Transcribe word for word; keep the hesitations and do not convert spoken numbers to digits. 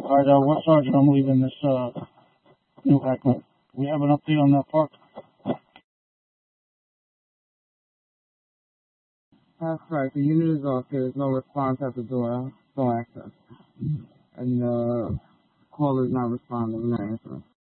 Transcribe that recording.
Alright, uh, what sergeant I'm leaving this, uh, new hackman. We have an update on that park? That's right. The unit is off. There is no response at the door. No access. And the caller is not responding. Not answering.